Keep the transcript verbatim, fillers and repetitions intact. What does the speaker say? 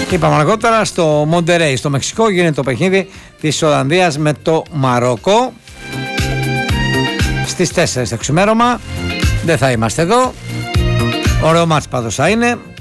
Είπαμε αργότερα στο Μοντερέι, στο Μεξικό, γίνεται το παιχνίδι της Ολλανδίας με το Μαρόκο. Στις τέσσερις το ξημέρωμα. Δεν θα είμαστε εδώ. Ωραίο μάτς πάντως θα είναι.